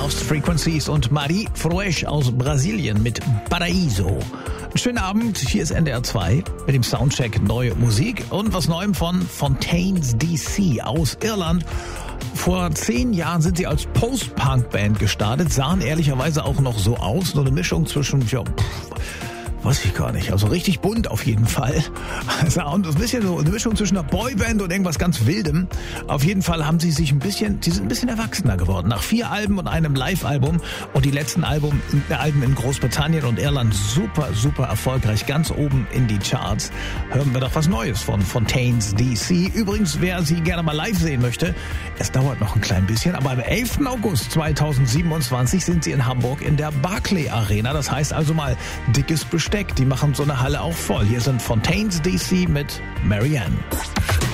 Lost Frequencies und Marie Frouesch aus Brasilien mit Paraíso. Schönen Abend, hier ist NDR 2 mit dem Soundcheck Neue Musik und was Neuem von Fontaines DC aus Irland. Vor 10 Jahren sind sie als Post-Punk-Band gestartet, sahen ehrlicherweise auch noch so aus, so eine Mischung zwischen, weiß ich gar nicht, also richtig bunt auf jeden Fall. Und ein bisschen so eine Mischung zwischen einer Boyband und irgendwas ganz Wildem. Auf jeden Fall haben sie sind ein bisschen erwachsener geworden. Nach 4 Alben und einem Live-Album und die letzten Alben in Großbritannien und Irland super erfolgreich, ganz oben in die Charts. Hören wir doch was Neues von Fontaines DC. Übrigens, wer sie gerne mal live sehen möchte, es dauert noch ein klein bisschen, aber am 11. August 2027 sind sie in Hamburg in der Barclay Arena. Das heißt also mal dickes Besteck. Die machen so eine Halle auch voll. Hier sind Fontaines DC mit Marianne.